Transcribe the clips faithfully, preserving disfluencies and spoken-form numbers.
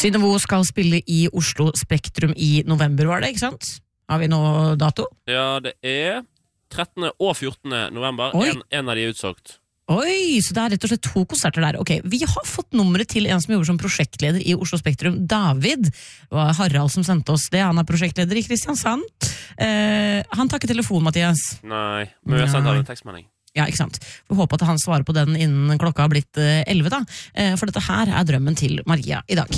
Synnøve skal spille i Oslo Spektrum i november, var det, ikke sant? Har vi noe dato? Ja, det er trettende og fjortende november. En, en av de er utsolgt. Oi, så det er rett og slett to konserter der. Ok, vi har fått nummeret til en som jobber som prosjektleder i Oslo Spektrum, David. Det var Harald som sendte oss det. Han er prosjektleder i Kristiansand. Eh, han tar ikke telefon, Mathias. Nei, men vi har sendt han en tekstmelding. Ja, ikke sant. Vi håper at han svarer på den innen klokka har blitt elleve, da. Eh, for dette her er drømmen til Maria i dag.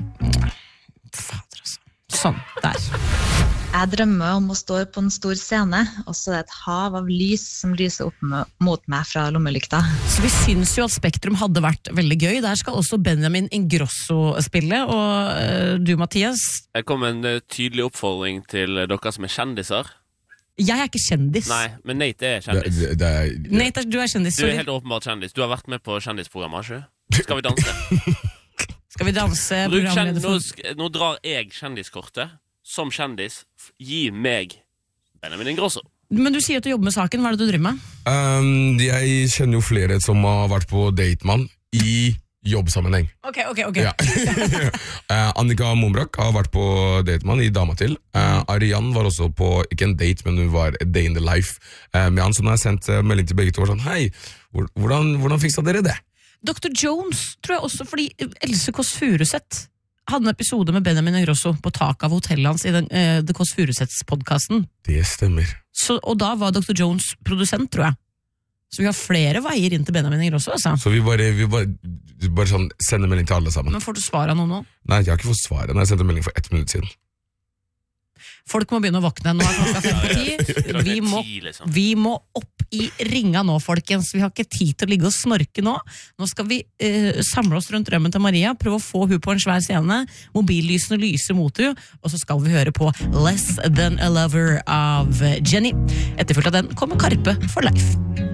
Fader, altså. Sånn, der. Jeg drømmer om å stå på en stor scene, og så er det et hav av lys som lyser opp mot meg fra lommelykta. Så vi syns jo at Spektrum hadde vært veldig gøy. Der skal også Benjamin Ingrosso spille, og uh, du, Mathias? Jeg kom med en uh, tydelig oppfordring til uh, dere som er kjendiser. Jeg er ikke kjendis. Nei, men Nate er kjendis. Det, det er, det... Nate, du er kjendis. Du er helt åpenbart kjendis. Du har vært med på kjendisprogrammet, ikke? Skal vi danse? Skal vi danse? Kjend... Nå, nå drar jeg kjendiskortet. Som kjendis, gi meg Benjamin Ingrosso. Men du sier at du jobber med saken, hva er det du driver med? Um, jeg kjenner jo flere som har vært på datemann i jobbsammenheng. Ok, ok, ok. Ja. uh, Annika Mombrak har vært på datemann i Dama til. Uh, Arian var også på, ikke en date, men hun var a day in the life uh, med han, som har sendt uh, melding til begge to, sånn, hei, hvordan, hvordan fiksa dere det? doktor Jones, tror jeg også, fordi Else Kåss Furuseth hadde en episode med Benjamin Ingrosso på tak av hotellet hans i den uh, The Kåss Furuseths-podcasten. Det stemmer. Så, og da var doktor Jones produsent, tror jeg. Så vi har flere veier inn til Benjamin Ingrosso, altså. Så vi bare, vi bare, bare sånn sender melding til alle sammen. Men får du svar av noen nå? Nei, jeg har ikke fått svar. Jeg sendte melding for ett minutt siden. Folk må begynne å våkne. Nå er klokka fem på ti. Vi må, vi må opp i ringa nå, folkens. Vi har ikke tid til å ligge og snorke nå. Nå skal vi uh, samle oss rundt drømmen til Maria, prøve å få hun på en svær scene, mobillysene lyser mot hun, og så skal vi høre på Less Than a Lover av Jenny. Etterfulgt av den kommer Karpe for Leif.